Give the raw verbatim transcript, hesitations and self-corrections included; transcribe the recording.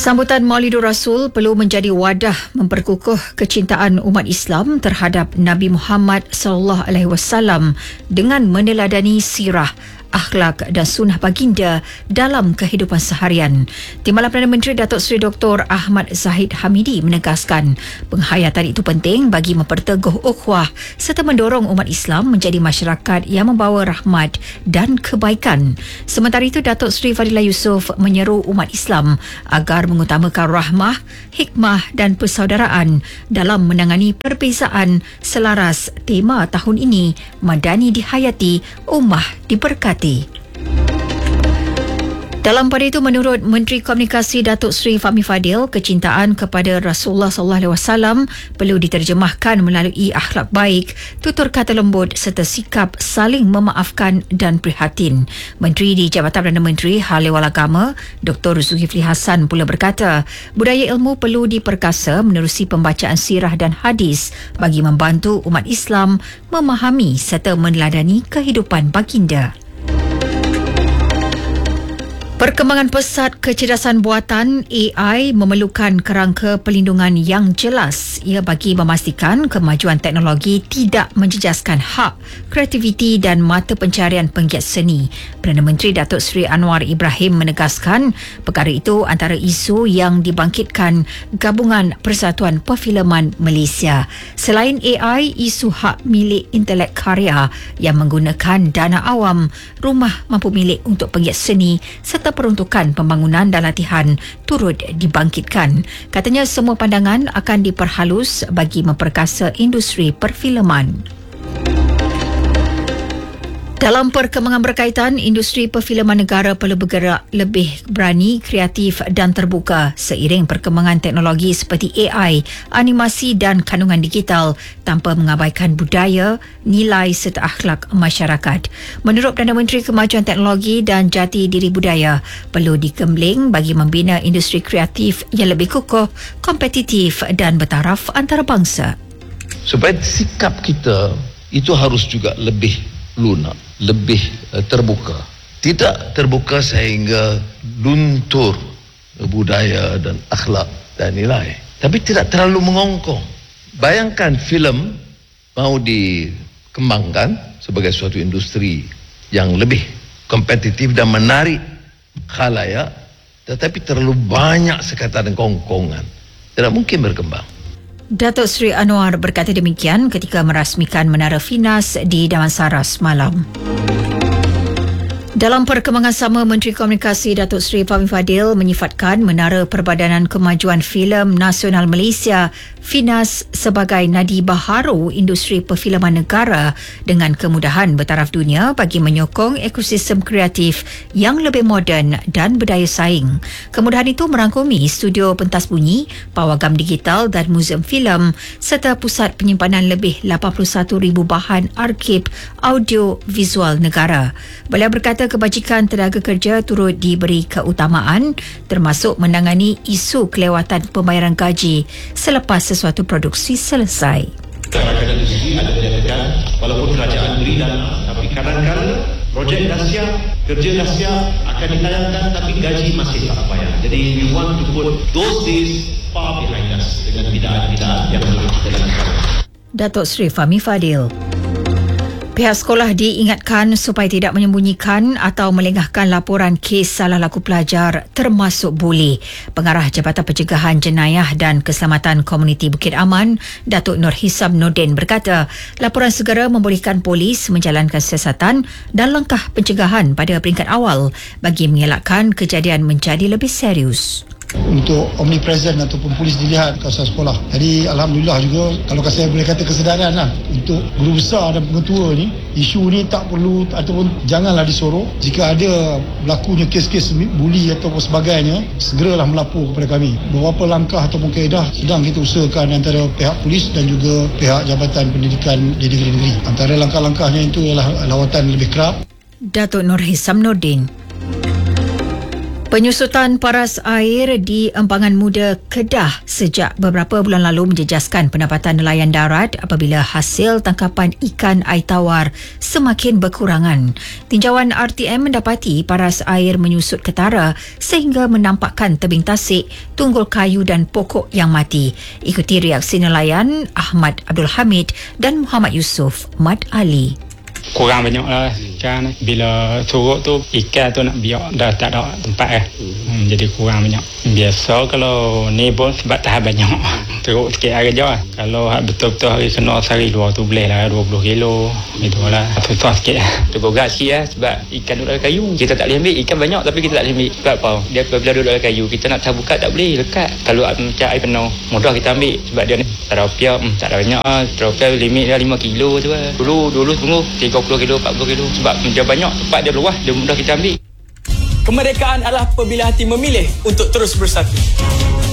Sambutan Maulidur Rasul perlu menjadi wadah memperkukuh kecintaan umat Islam terhadap Nabi Muhammad sallallahu alaihi wasallam dengan meneladani sirah, akhlak dan sunnah baginda dalam kehidupan seharian. Timbalan Perdana Menteri Datuk Seri Doktor Ahmad Zahid Hamidi menegaskan penghayatan itu penting bagi memperteguh ukhuwah serta mendorong umat Islam menjadi masyarakat yang membawa rahmat dan kebaikan. Sementara itu, Datuk Seri Fadilah Yusof menyeru umat Islam agar mengutamakan rahmah, hikmah dan persaudaraan dalam menangani perbezaan selaras tema tahun ini, Madani dihayati, ummah diberkati. Dalam pada itu, menurut Menteri Komunikasi Datuk Seri Fahmi Fadil, kecintaan kepada Rasulullah sallallahu alaihi wasallam perlu diterjemahkan melalui akhlak baik, tutur kata lembut serta sikap saling memaafkan dan prihatin. Menteri di Jabatan Perdana Menteri Hal Ehwal Agama, Doktor Zulkifli Hasan pula berkata, budaya ilmu perlu diperkasa menerusi pembacaan sirah dan hadis bagi membantu umat Islam memahami serta meneladani kehidupan baginda. Perkembangan pesat kecerdasan buatan A I memerlukan kerangka perlindungan yang jelas. Ia bagi memastikan kemajuan teknologi tidak menjejaskan hak, kreativiti dan mata pencarian penggiat seni. Perdana Menteri Datuk Seri Anwar Ibrahim menegaskan perkara itu antara isu yang dibangkitkan Gabungan Persatuan Perfilman Malaysia. Selain A I, isu hak milik intelek karya yang menggunakan dana awam, rumah mampu milik untuk penggiat seni serta peruntukan pembangunan dan latihan turut dibangkitkan. Katanya semua pandangan akan diperhalus bagi memperkasa industri perfilman. Dalam perkembangan berkaitan, industri perfilman negara perlu bergerak lebih berani, kreatif dan terbuka seiring perkembangan teknologi seperti A I, animasi dan kandungan digital tanpa mengabaikan budaya, nilai serta akhlak masyarakat. Menurut Perdana Menteri, kemajuan teknologi dan jati diri budaya perlu dikembling bagi membina industri kreatif yang lebih kukuh, kompetitif dan bertaraf antarabangsa. Supaya sikap kita itu harus juga lebih lunak, lebih uh, terbuka. Tidak terbuka sehingga luntur budaya dan akhlak dan nilai. Tapi tidak terlalu mengongkong. Bayangkan filem mau dikembangkan sebagai suatu industri yang lebih kompetitif dan menarik khalayak, tetapi terlalu banyak sekatan kongkongan. Tidak mungkin berkembang. Datuk Seri Anwar berkata demikian ketika merasmikan Menara Finas di Damansara semalam. Dalam perkembangan sama, Menteri Komunikasi Datuk Seri Fahmi Fadil menyifatkan Menara Perbadanan Kemajuan Filem Nasional Malaysia Finas sebagai nadi baharu industri perfilman negara dengan kemudahan bertaraf dunia bagi menyokong ekosistem kreatif yang lebih moden dan berdaya saing. Kemudahan itu merangkumi studio pentas bunyi, pawagam digital dan muzium filem serta pusat penyimpanan lebih lapan puluh satu ribu bahan arsip audio visual negara. Beliau berkata kebajikan tenaga kerja turut diberi keutamaan termasuk menangani isu kelewatan pembayaran gaji selepas sesuatu produksi selesai. Kadang-kadang di sini ada penjagaan walaupun kerajaan beri dana, tapi kadang-kadang projek dah siap, kerja dah siap, akan ditayangkan tapi gaji masih tak bayar. Jadi we want to put those days far behind us dengan bidaan-bidaan yang berlaku dalam negara. Datuk Seri Fahmi Fadil. Pihak sekolah diingatkan supaya tidak menyembunyikan atau melengahkan laporan kes salah laku pelajar termasuk buli. Pengarah Jabatan Pencegahan Jenayah dan Keselamatan Komuniti Bukit Aman, Datuk Nur Hisam Nordin berkata, laporan segera membolehkan polis menjalankan siasatan dan langkah pencegahan pada peringkat awal bagi mengelakkan kejadian menjadi lebih serius. Untuk omnipresent ataupun polis dilihat kawasan sekolah. Jadi Alhamdulillah juga, kalau saya boleh kata kesedaran lah, untuk guru besar dan pengetua ni, isu ni tak perlu ataupun janganlah disorok. Jika ada berlakunya kes-kes buli ataupun sebagainya, segeralah melapor kepada kami. Beberapa langkah ataupun kaedah sedang kita usahakan antara pihak polis dan juga pihak Jabatan Pendidikan di negeri-negeri. Antara langkah-langkahnya itu ialah lawatan lebih kerap. Datuk Nur Hisam Nordin. Penyusutan paras air di Empangan Muda Kedah sejak beberapa bulan lalu menjejaskan pendapatan nelayan darat apabila hasil tangkapan ikan air tawar semakin berkurangan. Tinjauan R T M mendapati paras air menyusut ketara sehingga menampakkan tebing tasik, tunggul kayu dan pokok yang mati. Ikuti reaksi nelayan Ahmad Abdul Hamid dan Muhammad Yusof Mat Ali. Kurang banyak lah kan. Bila surut tu ikan tu nak biak dah tak ada tempat eh. Hmm, jadi kurang banyak. Biasa kalau ni pun sebab tahan banyak teruk sikit hari je lah. Kalau betul-betul hari kena sehari dua tu boleh lah dua puluh kilo itulah. Susah sikit tergogat sikit lah sebab ikan duduk dalam kayu. Kita tak boleh ambil ikan banyak tapi kita tak boleh ambil. Sebab apa? Dia apabila duduk dalam kayu kita nak tak buka tak boleh lekat. Kalau macam air penuh mudah kita ambil sebab dia ni teropia hmm, tak ada banyak lah. Teropia limit dia lima kilo tu lah. Dulu dulu tunggu tiga puluh kilo empat puluh kilo sebab dia banyak tempat dia luas dia mudah kita ambil. Kemerdekaan adalah apabila hati memilih untuk terus bersatu.